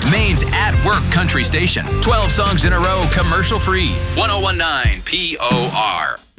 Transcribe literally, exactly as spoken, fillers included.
Maine's at-work country station. twelve songs in a row, commercial-free. ten nineteen P O R.